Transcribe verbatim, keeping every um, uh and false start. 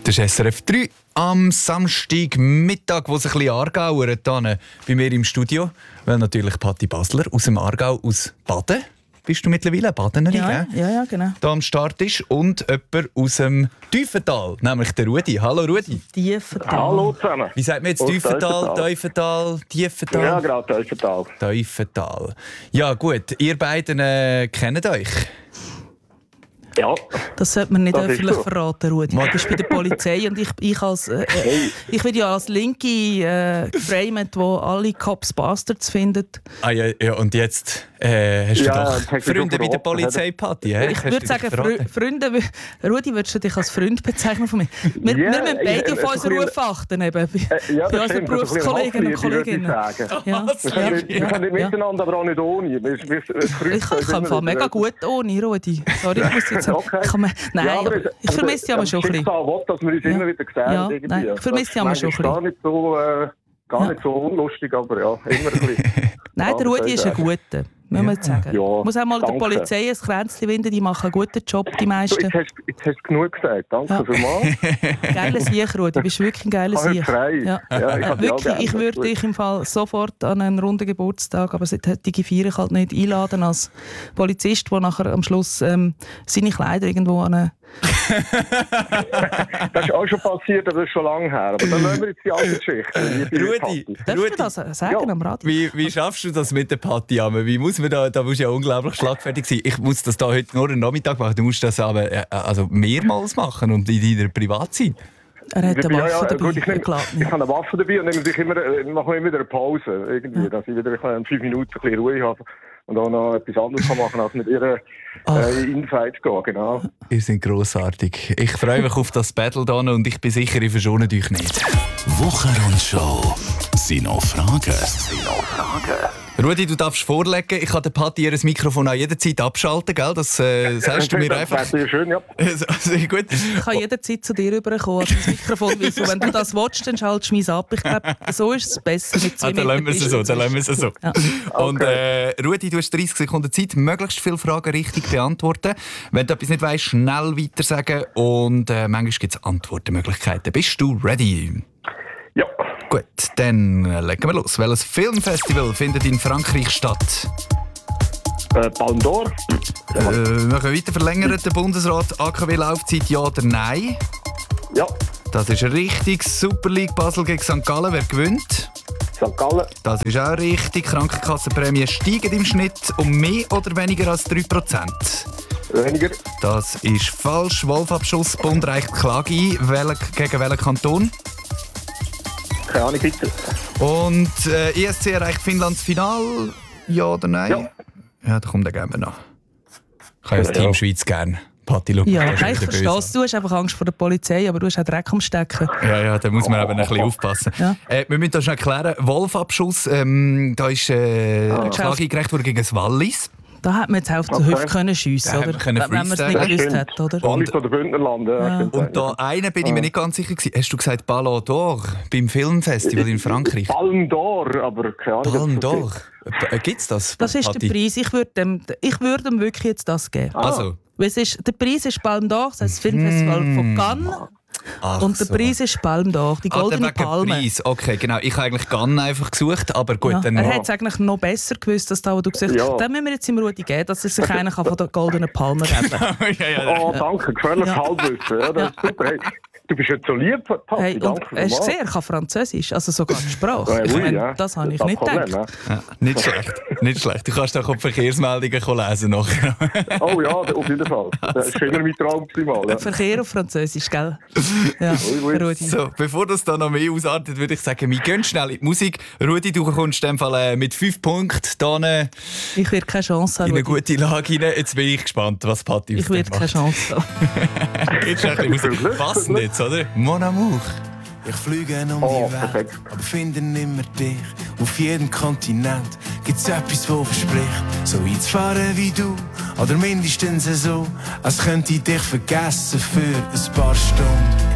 Das ist S R F drei am Samstagmittag, wo es ein bisschen Aargauert hier bei mir im Studio. Weil natürlich Patti Basler aus dem Aargau, aus Baden. Bist du mittlerweile eine Badenerin? Ja, gell? ja, ja, genau. Da am Start ist. Und jemand aus dem Tiefental, nämlich der Rudi. Hallo Rudi. Tiefental. Hallo zusammen. Wie sagt man jetzt? Aus Tiefental, Tiefental. Tiefental, Tiefental? Ja, genau, Tiefental. Tiefental. Ja gut, ihr beiden äh, kennt euch. Ja, Das sollte man nicht Das ist öffentlich so. verraten, Rudi. Du bist bei der Polizei und ich, ich als äh, äh, ich werde ja als Linke äh, geframed, wo alle Cops Bastards findet. Ah, ja, ja, und jetzt äh, hast du Ja, doch das hast du Freunde schon bei der verraten, Polizei, Patti. hä? Ich Hast würde du sagen, dich verraten? Frö Freunde, Rudi, würdest du dich als Freund bezeichnen von mir? Wir, Ja, wir müssen beide ja, auf so unseren ein Ruf achten, eben, bei, äh, ja, bei das unseren stimmt. Das ist ein Berufskolleginnen und bisschen Kolleginnen. Hassliebe, würde ich sagen. Ja, Wir ja, können, wir ja, können nicht ja. miteinander, aber auch nicht ohne. Wir, wir, wir, wir Ich kann, ich kann im Fall mega gut ohne, Rudi. Sorry, ich muss jetzt Okay. ich kann mir, Nein, Ja, aber aber es- ich vermisse dich aber schon ein bisschen. Das Schicksal will, dass wir uns Ja. immer wieder sehen. Ja, irgendwie. nein, ich vermisse dich aber Das schon ist ein gar nicht so, äh, gar Ja. nicht so unlustig, aber ja, immer ein bisschen. Nein, der Ja, Rudi ist ein sagen. guter, muss man jetzt sagen. Ja, Ich muss auch mal der danke. Polizei ein Kränzchen winden, die machen einen guten Job, die So, meisten. jetzt, hast, jetzt hast du genug gesagt. Danke Ja. vielmals. Geiler Sieg, Rudi, du bist wirklich ein geiler Ah, Sieg. frei. Ja. Ja, ich hab dich auch Wirklich, gerne. ich würde dich im Fall sofort an einen runden Geburtstag, aber seit heutige Feier halt nicht einladen als Polizist, der nachher am Schluss ähm, seine Kleider irgendwo an eine... Das ist auch schon passiert, aber das ist schon lange her. Aber dann lassen wir jetzt die alte Geschichte. liebe Rudi, Patti. Darf Rudi, ich das sagen Ja. am Radio? Wie, wie schaffst du das mit der Patti? Amma? Wie muss man da, da musst du ja unglaublich schlagfertig sein. Ich muss das da heute nur einen Nachmittag machen. Du musst das aber äh, also mehrmals machen und in deiner Privatzeit. Er hat eine Ja, Waffe ja, dabei, gut, ich, er nehm, glaubt ich nicht. habe eine Waffe dabei und nehme sich immer, äh, mache immer wieder eine Pause. Irgendwie, Ja. dass ich wieder in fünf Minuten ein bisschen Ruhe habe und auch noch etwas anderes kann machen als mit ihr Ach. äh, Infight gehen. Genau. Ihr seid grossartig. Ich freue mich auf das Battle hier und ich bin sicher, ich verschone euch nicht. Wochenrundschau. Sind noch Fragen? Sind noch Fragen? Rudi, du darfst vorlegen. Ich kann der Patti ihr Mikrofon auch jederzeit abschalten, gell? Das äh, sagst du mir das einfach. Das wäre sehr schön, ja. Sehr gut. Ich kann jederzeit zu dir rüberkommen, also das Mikrofon. Weil so, wenn du das willst, dann schaltest du mich ab. Ich glaube, so ist es besser mit zwei Ah, dann lassen wir es so. Dann lassen wir es so. Ja. Und äh, Rudi, du hast dreißig Sekunden Zeit, möglichst viele Fragen richtig beantworten. Wenn du etwas nicht weißt, schnell weiter sagen. Und äh, manchmal gibt es Antwortmöglichkeiten. Bist du ready? Ja. Gut, dann äh, legen wir los. Welches Filmfestival findet in Frankreich statt? Äh, Palme d'Or? Äh, wir können weiter verlängern. Der Bundesrat A K W-Laufzeit ja oder nein? Ja. Das ist richtig. Super League Basel gegen Sankt Gallen. Wer gewinnt? Sankt Gallen? Das ist auch richtig. Krankenkassenprämien steigen im Schnitt um mehr oder weniger als drei Prozent. Weniger? Das ist falsch. Wolfabschuss. Bund reicht Klage ein. Wel- gegen welchen Kanton? Keine Ahnung, bitte. Und äh, E S C erreicht Finnlands Final. Ja oder nein? Ja. Ja, da kommt der gerne noch. Ich habe ja das Ja. Team Schweiz gerne. Patti, schau, Ja, das ist nein, ich wieder verstehe böse. es. Du hast einfach Angst vor der Polizei, aber du hast auch Dreck am Stecken. Ja, ja, da muss man eben ein bisschen aufpassen. Ja. Äh, wir müssen das schnell klären. Wolfabschuss, ähm, da ist äh, Ah. eine Klage eingereicht worden gegen das Wallis. Da hat man jetzt auf der Okay. Hüfte können schiessen, Da oder? hat man können Wenn man es nicht freestylen. gewusst Stimmt. hat, oder? Wallis oder Bündnerland, ja. Ja. stimmt. Und da einen bin ich mir nicht ganz sicher gewesen. Hast du gesagt Ballon d'Or beim Filmfestival in Frankreich? Palme d'Or, aber keine Ahnung. Ballon ob das d'Or? Äh, Gibt's das? Das ist Patti? der Preis. Ich würde dem, ich würde ihm wirklich jetzt das geben. Also, Weil es ist, der Preis ist Palme d'Or, das heisst das Filmfestival von Cannes. ach Und der so. Preis ist Palme d'Or, die Ah, goldene der wegen Palme. Preis. Okay, genau. Ich habe eigentlich Cannes einfach gesucht, aber gut, Ja, dann... er hat es eigentlich noch besser gewusst, als da, wo du gesagt hast. Ja. Dann müssen wir jetzt im Rudi geben, dass er sich einer kann von der goldenen Palme geben kann. ja, ja, Oh, danke, gefährliches Ja. Halbwissen. Ja, das ist super. Hey, du bist jetzt so lieb, Patti, Hey, und danke hast du vielmals. gesehen, er kann Französisch, also sogar die Sprache. Ja, Ich oui, meine, ja. das habe ich Das nicht Problem, gedacht. ja, nicht schlecht. Nicht schlecht. Du kannst auch die Verkehrsmeldungen lesen nachher. Ja. Oh ja, auf jeden Fall. Das ist immer mein Traum mal. Ja. Verkehr auf Französisch, gell? Ja, Oui, oui. Rudi. So, bevor das da noch mehr ausartet, würde ich sagen, wir gehen schnell in die Musik. Rudi, du kommst in dem Fall äh, mit fünf Punkten da in Ich werde keine Chance haben, eine Rudi. gute Lage rein. Jetzt bin ich gespannt, was Patti aus Ich dem werde keine macht. Chance haben. Jetzt ist ein bisschen Musik. Passend jetzt, oder? Mon amour. Ich fliege um Oh, die Welt, perfekt. aber finde nimmer dich. Auf jedem Kontinent gibt's etwas, wo verspricht, so einzufahren wie du. Oder mindestens so, als könnte ich dich vergessen für ein paar Stunden.